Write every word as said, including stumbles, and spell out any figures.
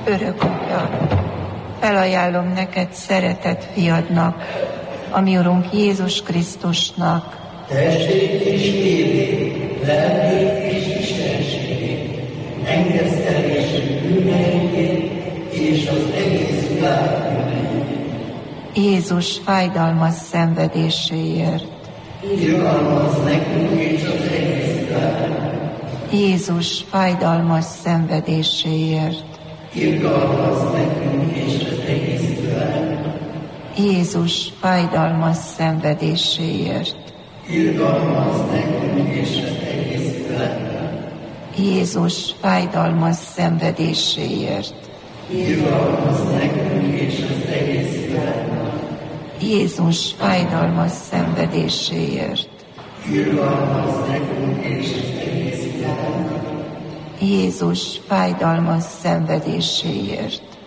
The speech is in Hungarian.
örök Atya, felajánlom neked szeretett fiadnak, a mi Urunk Jézus Krisztusnak, testét és vérét, lelkét és istenségét, engesztelésünk bűneinket és az egész világ bűneinket. Jézus fájdalmas szenvedéséért, Irgalmazz nekünk és az egész világ. Jézus fájdalmas szenvedéséért, Irgalmazz nekünk és az egész világ. Jézus fájdalmas szenvedéséért, Irgalmazz nekünk és az egész világ. Jézus fájdalmas szenvedéséért, Irgalmazz nekünk és az egész világ. Jézus fájdalmas szenvedéséért, Irgalmazz nekünk és az egész világ. Jézus fájdalmas szenvedéséért,